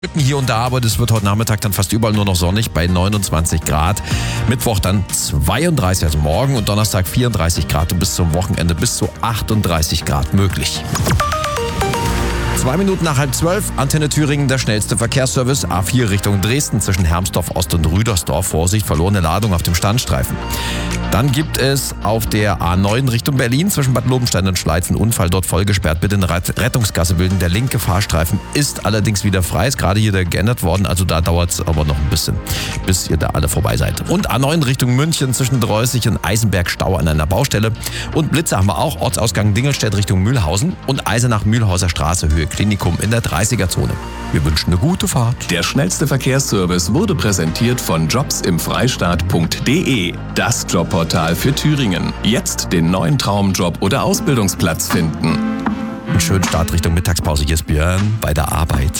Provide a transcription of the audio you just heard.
Hier und da, aber das wird heute Nachmittag dann fast überall nur noch sonnig bei 29 Grad. Mittwoch dann 32, also morgen und Donnerstag 34 Grad und bis zum Wochenende bis zu 38 Grad möglich. 2 Minuten nach 11:30, Antenne Thüringen, der schnellste Verkehrsservice. A4 Richtung Dresden zwischen Hermsdorf Ost und Rüdersdorf. Vorsicht, verlorene Ladung auf dem Standstreifen. Dann gibt es auf der A9 Richtung Berlin zwischen Bad Lobenstein und Schleiz einen Unfall, dort voll gesperrt. Bitte eine Rettungsgasse bilden. Der linke Fahrstreifen ist allerdings wieder frei. Ist gerade hier geändert worden, also da dauert es aber noch ein bisschen, bis ihr da alle vorbei seid. Und A9 Richtung München zwischen Dreußig und Eisenberg Stau an einer Baustelle. Und Blitze haben wir auch, Ortsausgang Dingelstedt Richtung Mühlhausen und Eisenach-Mühlhauser Straße Höhe Klinikum in der 30er-Zone. Wir wünschen eine gute Fahrt. Der schnellste Verkehrsservice wurde präsentiert von jobsimfreistaat.de, das Jobportal für Thüringen. Jetzt den neuen Traumjob oder Ausbildungsplatz finden. Einen schönen Start Richtung Mittagspause. Hier ist Björn bei der Arbeit.